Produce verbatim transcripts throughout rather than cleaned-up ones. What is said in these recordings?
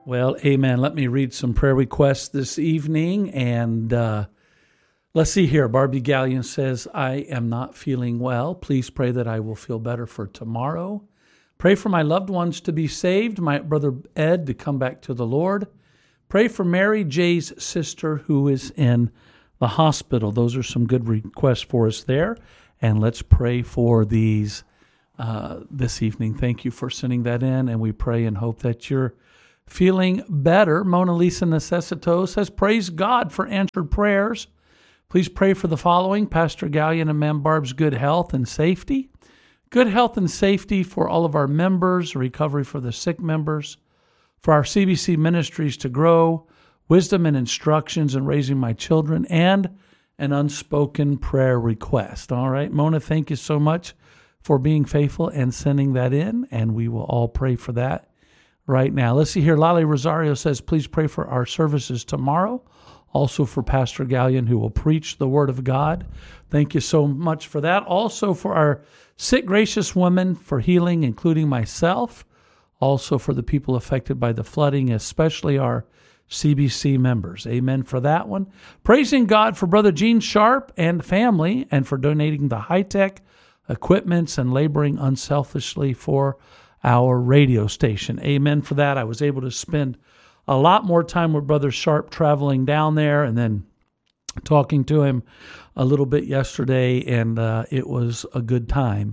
Well, amen. Let me read some prayer requests this evening. And uh, let's see here. Barbie Gallion says, I am not feeling well. Please pray that I will feel better for tomorrow. Pray for my loved ones to be saved, my brother Ed to come back to the Lord. Pray for Mary Jay's sister who is in the hospital. Those are some good requests for us there. And let's pray for these uh, this evening. Thank you for sending that in, and we pray and hope that you're feeling better. Mona Lisa Necessito says, praise God for answered prayers. Please pray for the following: Pastor Gallion and Ma'am Barb's good health and safety. Good health and safety for all of our members, recovery for the sick members, for our C B C ministries to grow, wisdom and instructions in raising my children, and an unspoken prayer request. All right, Mona, thank you so much for being faithful and sending that in, and we will all pray for that right now. Let's see here. Lali Rosario says, please pray for our services tomorrow. Also for Pastor Gallion, who will preach the Word of God. Thank you so much for that. Also for our sick, gracious women for healing, including myself. Also for the people affected by the flooding, especially our C B C members. Amen for that one. Praising God for Brother Gene Sharp and family, and for donating the high-tech equipments and laboring unselfishly for our radio station. Amen for that. I was able to spend a lot more time with Brother Sharp traveling down there and then talking to him a little bit yesterday, and uh, it was a good time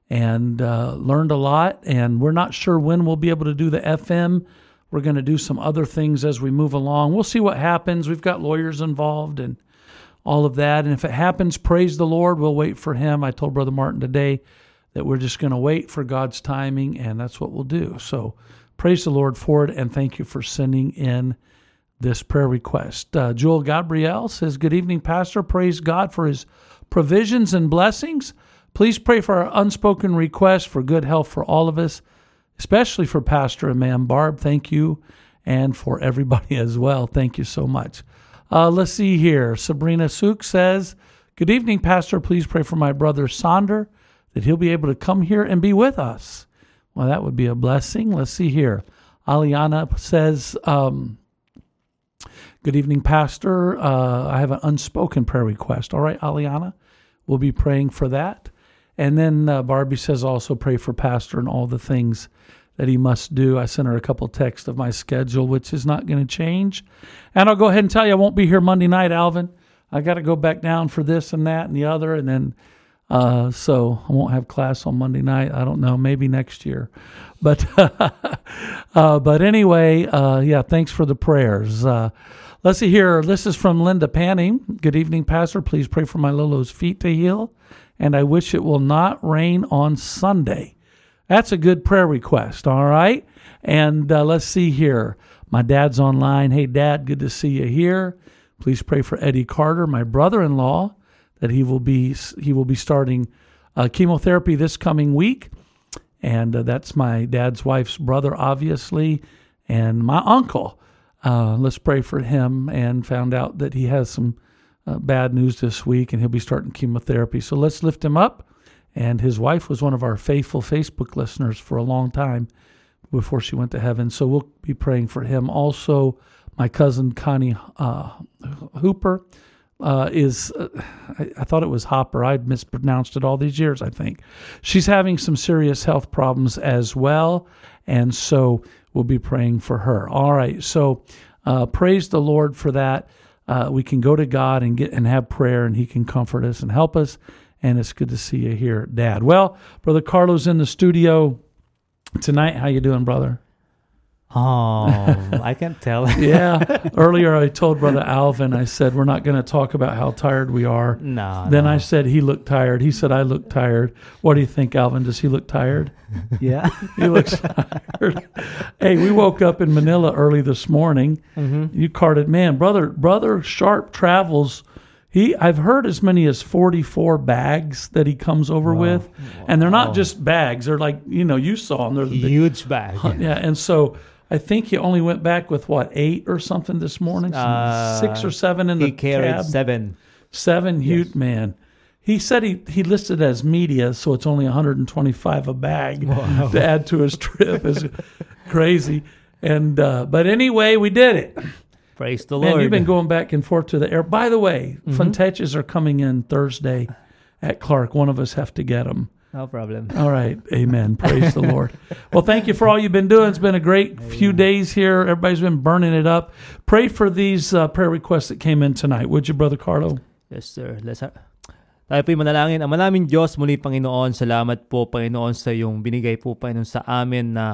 and uh, learned a lot. And we're not sure when we'll be able to do the F M. We're going to do some other things as we move along. We'll see what happens. We've got lawyers involved and all of that. And if it happens, praise the Lord. We'll wait for him. I told Brother Martin today that we're just going to wait for God's timing, and that's what we'll do. So praise the Lord for it, and thank you for sending in this prayer request. Uh, Joel Gabriel says, good evening, Pastor. Praise God for his provisions and blessings. Please pray for our unspoken request for good health for all of us, especially for Pastor and Ma'am Barb. Thank you, and for everybody as well. Thank you so much. Uh, let's see here. Sabrina Suk says, good evening, Pastor. Please pray for my brother Sonder, that he'll be able to come here and be with us. Well, that would be a blessing. Let's see here. Aliana says, um, good evening, Pastor. Uh, I have an unspoken prayer request. All right, Aliana, we'll be praying for that. And then uh, Barbie says also pray for Pastor and all the things that he must do. I sent her a couple texts of my schedule, which is not going to change. And I'll go ahead and tell you I won't be here Monday night, Alvin. I got to go back down for this and that and the other, and then Uh, so I won't have class on Monday night. I don't know, maybe next year. But uh, but anyway, uh, yeah, thanks for the prayers. Uh, let's see here. This is from Linda Panning. Good evening, Pastor. Please pray for my Lolo's feet to heal, and I wish it will not rain on Sunday. That's a good prayer request, all right? And uh, let's see here. My dad's online. Hey, Dad, good to see you here. Please pray for Eddie Carter, my brother-in-law, that he will be he will be starting uh, chemotherapy this coming week. And uh, that's my dad's wife's brother, obviously, and my uncle. Uh, let's pray for him, and found out that he has some uh, bad news this week, and he'll be starting chemotherapy. So let's lift him up. And his wife was one of our faithful Facebook listeners for a long time before she went to heaven. So we'll be praying for him. Also, my cousin Connie uh, Hooper, Uh, is, uh, I, I thought it was Hopper. I'd mispronounced it all these years, I think. She's having some serious health problems as well, and so we'll be praying for her. All right, so uh, praise the Lord for that. Uh, we can go to God and get and have prayer, and he can comfort us and help us, and it's good to see you here, Dad. Well, Brother Carlos in the studio tonight. How you doing, brother? Oh, I can tell. Yeah. Earlier I told Brother Alvin, I said, we're not going to talk about how tired we are. No. Then no. I said he looked tired. He said I look tired. What do you think, Alvin? Does he look tired? Yeah. He looks tired. Hey, we woke up in Manila early this morning. Mm-hmm. You carted, man, brother, brother Sharp travels. He, I've heard as many as forty-four bags that he comes over Wow. with. And they're not just bags. They're like, you know, you saw them. They're the big, huge bag. yeah. And so I think he only went back with, what, eight or something this morning? Some Uh, six or seven in the He carried cab? seven. Seven, huge, Yes. man. He said he, he listed it as media, so it's only one hundred twenty-five a bag Wow. to add to his trip. Is crazy. And uh, but anyway, we did it. Praise the Man, Lord. you've been going back and forth to the air. By the way, mm-hmm. Funteches are coming in Thursday at Clark. One of us have to get them. No problem. All right. Amen. Praise the Lord. Well, thank you for all you've been doing. It's been a great few days here. Everybody's been burning it up. Pray for these uh, prayer requests that came in tonight. Would you, Brother Carlo? Yes, sir. Let's ha- Tayo po'y manalangin. Ama namin Diyos, muli Panginoon, salamat po Panginoon sa iyong binigay po Panginoon sa amin na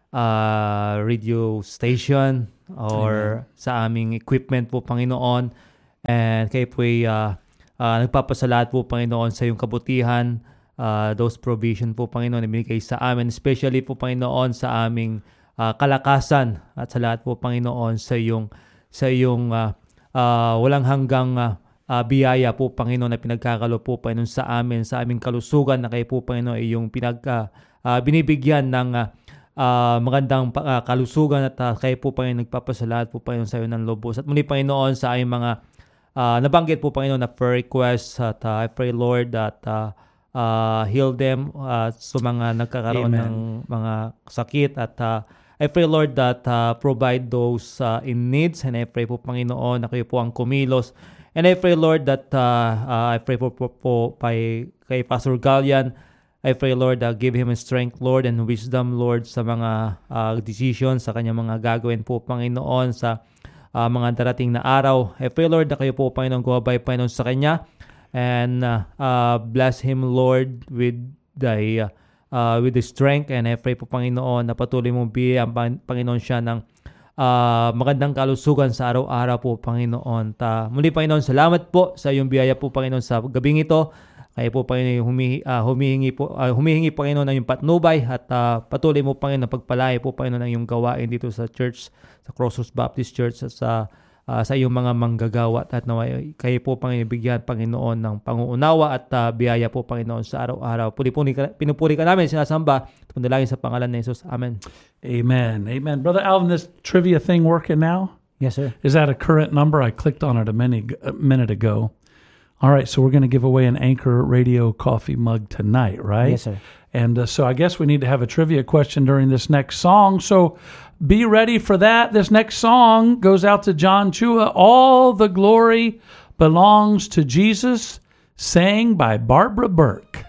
uh, radio station or Amen. Sa aming equipment po Panginoon. And kayo po'y uh, uh, nagpapasalamat po Panginoon sa iyong kabutihan, uh, those provision po Panginoon na binigay sa amin, especially po Panginoon sa aming uh, kalakasan at sa lahat po Panginoon sa iyong sa iyong uh, uh, walang hanggang uh, Uh, biyaya po Panginoon na pinagkakalo po Panginoon sa amin, sa aming kalusugan na kayo po Panginoon ay yung pinag, uh, uh, binibigyan ng uh, uh, magandang uh, kalusugan at uh, kayo po Panginoon nagpapasalamat po Panginoon sa iyo ng lubos. At muli Panginoon sa aming mga uh, nabanggit po Panginoon na prayer requests at uh, I pray Lord that uh, uh, heal them uh, sa mga nagkakaroon Amen. Ng mga sakit at uh, I pray Lord that uh, provide those uh, in needs and I pray po Panginoon na kayo po ang kumilos. And I pray, Lord, that uh, uh, I pray po po, po kay, kay Pastor Galian. I pray, Lord, uh, give him strength, Lord, and wisdom, Lord, sa mga uh, decisions, sa kanyang mga gagawin po, Panginoon, sa uh, mga darating na araw. I pray, Lord, na kayo po, Panginoon, gumabay, Panginoon, sa kanya. And uh, uh, bless him, Lord, with the, uh, uh, with the strength. And I pray po, Panginoon, na patuloy mong biyayaan, Panginoon, siya ng Uh, magandang kalusugan sa araw-araw po, Panginoon. Ta, muli, Panginoon, salamat po sa iyong biyaya po, Panginoon, sa gabing ito. Kaya po, Panginoon, humihingi, uh, humihingi po, uh, humihingi, Panginoon, ng iyong patnubay at uh, patuloy mo, Panginoon, na pagpalaya po, Panginoon, ng iyong gawain dito sa church, sa Crossroads Baptist Church, sa uh, sa iyong mga manggagawa at naway kayo po, Panginoon, bigyan, Panginoon, ng panguunawa at uh, biyaya po, Panginoon, sa araw-araw. Puli-puli ka, pinupuri ka namin, sinasamba, panalangin sa pangalan ni Jesus. Amen. Amen. Amen. Brother Alvin, this trivia thing working now? Yes, sir. Is that a current number? I clicked on it a minute, a minute ago. All right, so we're going to give away an Anchor Radio coffee mug tonight, right? Yes, sir. And uh, so I guess we need to have a trivia question during this next song. So be ready for that. This next song goes out to John Chua. All the glory belongs to Jesus, sang by Barbara Burke.